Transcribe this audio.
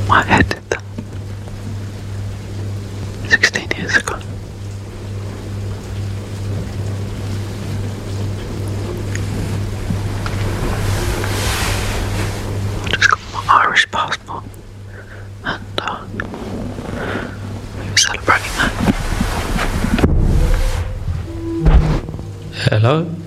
My head did that 16 years ago. I just got my Irish passport and we were celebrating that. Hello?